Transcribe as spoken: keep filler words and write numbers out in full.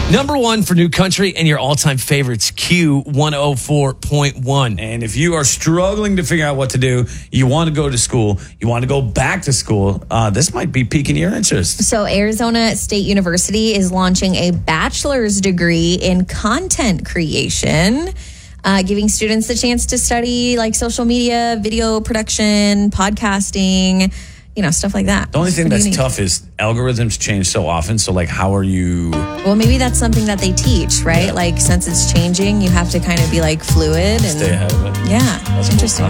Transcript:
Number one for New Country and your all-time favorites, Q one oh four point one. And if you are struggling to figure out what to do, you want to go to school, you want to go back to school, uh, this might be piquing your interest. So Arizona State University is launching a bachelor's degree in content creation, uh, giving students the chance to study like social media, video production, podcasting, you know, stuff like that. The only thing that's unique. tough is algorithms change so often. So, like, how are you... Well, maybe that's something that they teach, right? Yeah. Like, since it's changing, you have to kind of be like fluid and Stay ahead of it. yeah, That's cool. interesting.